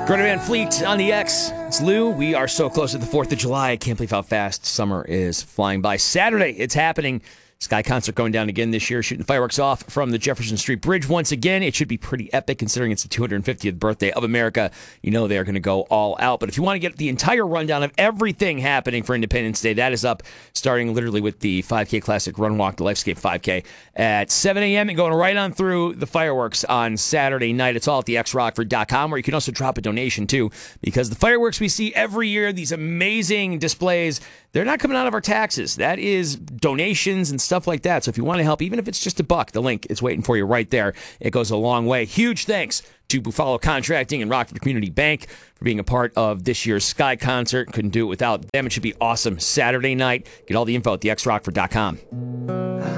Greta Van Fleet on the X. It's Lou. We are so close to the 4th of July. I can't believe how fast summer is flying by. Saturday, it's happening. Sky Concert going down again this year, shooting fireworks off from the Jefferson Street Bridge once again. It should be pretty epic considering it's the 250th birthday of America. You know they're going to go all out. But if you want to get the entire rundown of everything happening for Independence Day, that is up starting literally with the 5K Classic Run Walk, the Lifescape 5K at 7 a.m. and going right on through the fireworks on Saturday night. It's all at the xrockford.com, where you can also drop a donation too, because the fireworks we see every year, these amazing displays, they're not coming out of our taxes. That is donations and stuff like that. So if you want to help, even if it's just $1, the link is waiting for you right there. It goes a long way. Huge thanks to Buffalo Contracting and Rockford Community Bank for being a part of this year's Sky Concert. Couldn't do it without them. It should be awesome Saturday night. Get all the info at thexrockford.com.